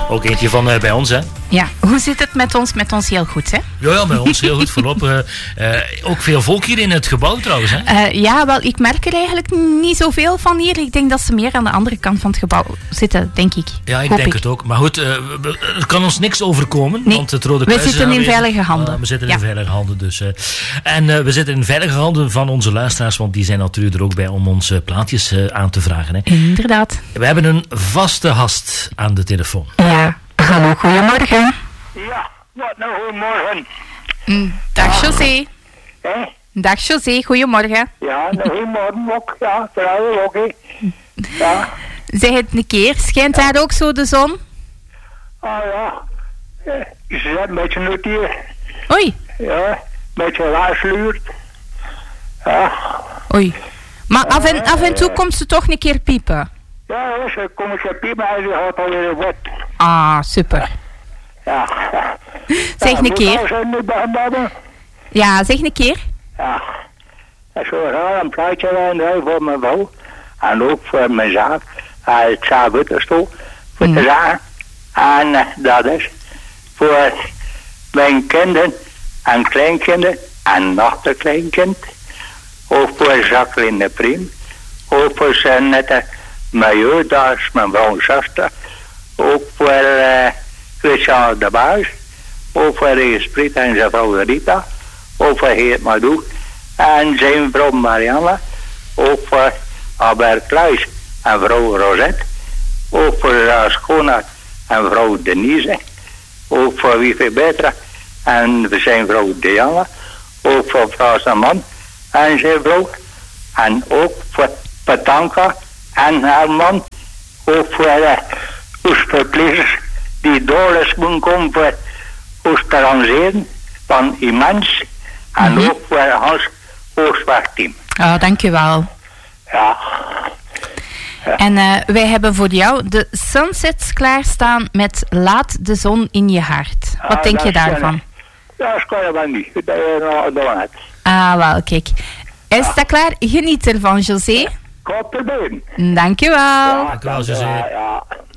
Ook eentje van bij ons, hè? Ja, hoe zit het met ons? Met ons heel goed, hè? Ja, bij ons heel goed voorlopig. Ook veel volk hier in het gebouw trouwens, hè? Ja, wel, ik merk er eigenlijk niet zoveel van hier. Ik denk dat ze meer aan de andere kant van het gebouw zitten, denk ik. Ja, ik denk het ook. Maar goed, er kan ons niks overkomen. Nee, want het Rode Kruis we zitten in veilige handen. We zitten in veilige handen dus. En we zitten in veilige handen van onze luisteraars, want die zijn natuurlijk er ook bij om ons plaatjes aan te vragen. Hè. Inderdaad. We hebben een vaste gast aan de telefoon. Ja, hallo, goedemorgen. Ja, wat nou, goedemorgen. Dag José. Dag José, goedemorgen. Ja, goedemorgen ook. Ja, trouwens ook. Ja. Zeg het een keer, schijnt daar ook zo de zon? Ah ja, ze zijn een beetje notier. Oei. Ja, een beetje waarschuwd. Ja. Oei. Maar af en toe komt ze toch een keer piepen? Ja, ze komt ze piepen en ze gaat alweer in bed. Ah, super. Ja. Zeg een keer. Ja, zeg een keer. Ja. Ik zou graag een plaatje wijnen voor mijn vrouw. En ook voor mijn zaak. Ik sta buiten stoel. Voor de zaak. En dat is voor mijn kinderen en kleinkinderen en nog een kleinkind. Ook voor Jacqueline de Priem. Ook voor zijn nette milieu, dat is mijn vrouw zuster. Ook voor Christian de Baas. Ook voor Esprit en zijn vrouw Rita. Ook voor Geert Madou en zijn vrouw Marianne. Ook voor Albert Kluis en vrouw Rosette. Ook voor Schoonaert en vrouw Denise. Ook voor Wifi Betra en zijn vrouw Diana. Ook voor Frans de Man en zijn vrouw. En ook voor Patanka en haar man. Ook voor oestverplegers die doorles moeten komen voor oesterangeren van Immens. En ook voor Hans Hoogzwachtteam. Oh, dankjewel. Ja. En wij hebben voor jou de Sunsets klaarstaan met Laat de zon in je hart. Wat denk je daarvan? Ja, dat kan je wel niet. Dat je nog net. Ah, wel, kijk. Is dat klaar? Geniet ervan, José. Komt erbij. Dankjewel. Dankjewel, José. Ja.